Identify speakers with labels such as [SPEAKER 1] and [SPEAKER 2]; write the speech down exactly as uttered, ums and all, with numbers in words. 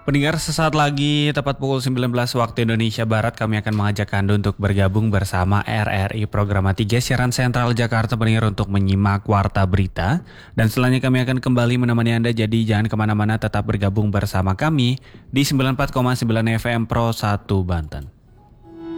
[SPEAKER 1] Pendengar, sesaat lagi tepat pukul sembilan belas waktu Indonesia Barat kami akan mengajak Anda untuk bergabung bersama R R I Programa tiga Siaran Sentral Jakarta pendengar untuk menyimak Warta Berita. Dan setelahnya kami akan kembali menemani Anda, jadi jangan kemana-mana, tetap bergabung bersama kami di sembilan puluh empat koma sembilan F M Pro satu Banten.